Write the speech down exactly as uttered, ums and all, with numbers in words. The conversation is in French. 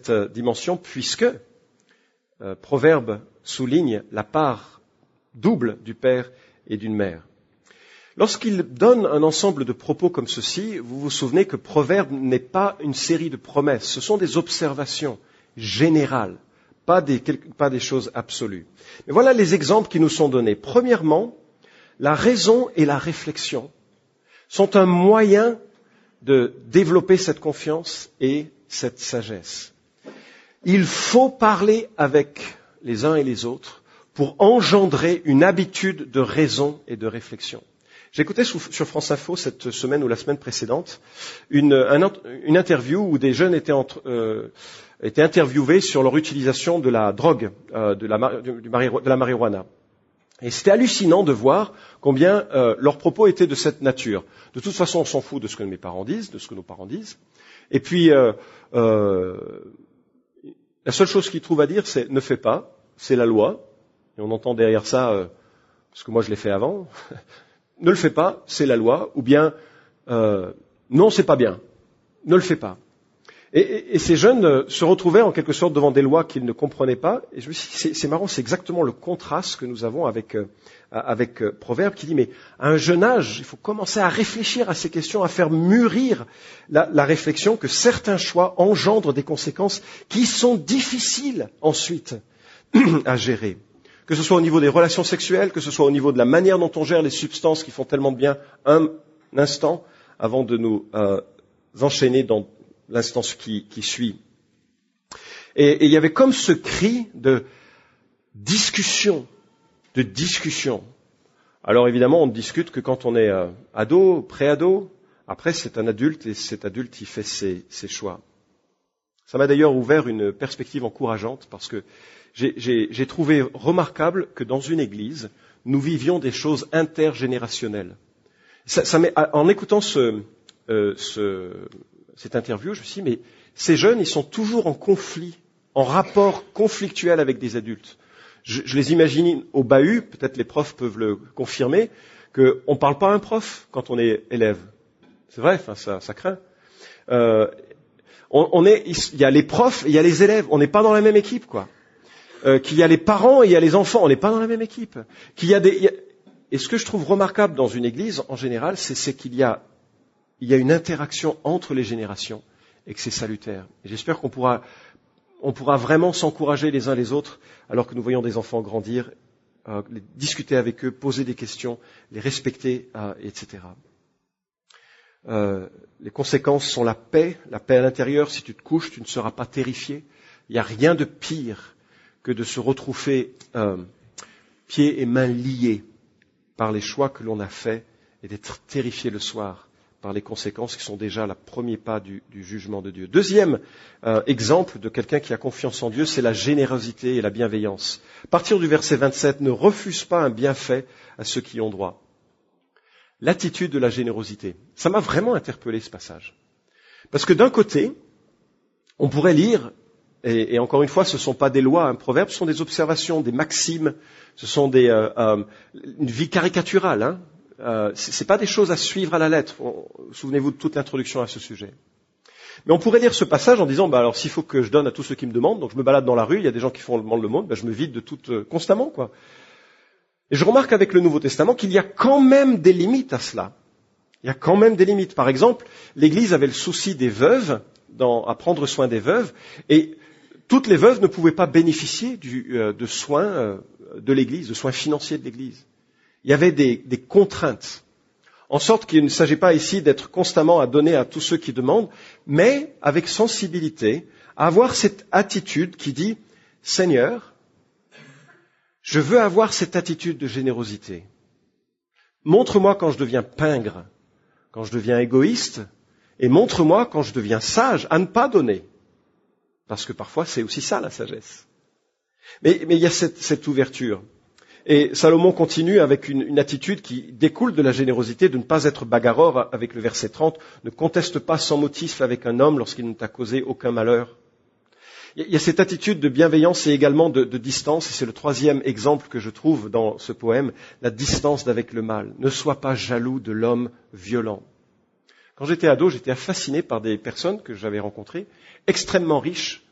cette euh, dimension puisque euh, Proverbe souligne la part double du père et d'une mère. Lorsqu'il donne un ensemble de propos comme ceci, vous vous souvenez que Proverbe n'est pas une série de promesses, ce sont des observations générales, pas des, pas des choses absolues. Mais voilà les exemples qui nous sont donnés. Premièrement, la raison et la réflexion sont un moyen de développer cette confiance et cette sagesse. Il faut parler avec les uns et les autres pour engendrer une habitude de raison et de réflexion. J'écoutais sur France Info cette semaine ou la semaine précédente une, un, une interview où des jeunes étaient, entre, euh, étaient interviewés sur leur utilisation de la drogue, euh, de, la, du, de la marijuana. Et c'était hallucinant de voir combien euh, leurs propos étaient de cette nature. De toute façon, on s'en fout de ce que mes parents disent, de ce que nos parents disent. Et puis, euh, euh, la seule chose qu'ils trouvent à dire, c'est « ne fais pas », c'est la loi. Et on entend derrière ça, euh, parce que moi je l'ai fait avant, ne le fais pas, c'est la loi, ou bien euh, non, c'est pas bien, ne le fais pas. Et, et, et ces jeunes se retrouvaient en quelque sorte devant des lois qu'ils ne comprenaient pas. Et je me suis dit, c'est, c'est marrant, c'est exactement le contraste que nous avons avec, euh, avec euh, Proverbe qui dit, mais à un jeune âge, il faut commencer à réfléchir à ces questions, à faire mûrir la, la réflexion que certains choix engendrent des conséquences qui sont difficiles ensuite à gérer. Que ce soit au niveau des relations sexuelles, que ce soit au niveau de la manière dont on gère les substances qui font tellement de bien un, un instant avant de nous euh, enchaîner dans l'instant qui, qui suit. Et, et il y avait comme ce cri de discussion, de discussion. Alors évidemment, on ne discute que quand on est euh, ado, pré-ado. Après, c'est un adulte et cet adulte qui fait ses, ses choix. Ça m'a d'ailleurs ouvert une perspective encourageante parce que J'ai, j'ai, j'ai trouvé remarquable que dans une église, nous vivions des choses intergénérationnelles. Ça, ça en écoutant ce, euh, ce, cette interview, je me suis dit, mais ces jeunes, ils sont toujours en conflit, en rapport conflictuel avec des adultes. Je, je les imagine au bahut, peut-être les profs peuvent le confirmer, qu'on ne parle pas à un prof quand on est élève. C'est vrai, enfin, ça, ça craint. Euh, on, on est, il y a les profs et il y a les élèves. On n'est pas dans la même équipe, quoi. Euh, qu'il y a les parents et il y a les enfants, on n'est pas dans la même équipe. Qu'il y a des, il y a... Et ce que je trouve remarquable dans une église, en général, c'est, c'est qu'il y a, il y a une interaction entre les générations et que c'est salutaire. Et j'espère qu'on pourra, on pourra vraiment s'encourager les uns les autres alors que nous voyons des enfants grandir, euh, discuter avec eux, poser des questions, les respecter, euh, et cetera. Euh, les conséquences sont la paix, la paix à l'intérieur. Si tu te couches, tu ne seras pas terrifié. Il n'y a rien de pire que de se retrouver euh, pieds et mains liés par les choix que l'on a faits et d'être terrifié le soir par les conséquences qui sont déjà le premier pas du, du jugement de Dieu. Deuxième euh, exemple de quelqu'un qui a confiance en Dieu, c'est la générosité et la bienveillance. À partir du verset vingt-sept, ne refuse pas un bienfait à ceux qui ont droit. L'attitude de la générosité. Ça m'a vraiment interpellé ce passage. Parce que d'un côté, on pourrait lire Et, et encore une fois, ce ne sont pas des lois, un proverbe, ce sont des observations, des maximes, ce sont des, euh, euh, une vie caricaturale. Hein. Euh, ce n'est pas des choses à suivre à la lettre. On, souvenez-vous de toute l'introduction à ce sujet. Mais on pourrait lire ce passage en disant, bah alors s'il faut que je donne à tous ceux qui me demandent, donc je me balade dans la rue, il y a des gens qui font le monde, le monde, bah, je me vide de tout euh, constamment, quoi. Et je remarque avec le Nouveau Testament qu'il y a quand même des limites à cela. Il y a quand même des limites. Par exemple, l'Église avait le souci des veuves, dans, à prendre soin des veuves, et toutes les veuves ne pouvaient pas bénéficier du, euh, de soins euh, de l'Église, de soins financiers de l'Église. Il y avait des, des contraintes, en sorte qu'il ne s'agit pas ici d'être constamment à donner à tous ceux qui demandent, mais avec sensibilité, à avoir cette attitude qui dit « Seigneur, je veux avoir cette attitude de générosité. Montre-moi quand je deviens pingre, quand je deviens égoïste, et montre-moi quand je deviens sage à ne pas donner. » Parce que parfois, c'est aussi ça, la sagesse. Mais, mais il y a cette, cette ouverture. Et Salomon continue avec une, une attitude qui découle de la générosité, de ne pas être bagarreur avec le verset trente. Ne conteste pas sans motif avec un homme lorsqu'il ne t'a causé aucun malheur. Il y a cette attitude de bienveillance et également de, de distance, et c'est le troisième exemple que je trouve dans ce poème, la distance d'avec le mal. Ne sois pas jaloux de l'homme violent. Quand j'étais ado, j'étais fasciné par des personnes que j'avais rencontrées, extrêmement riches,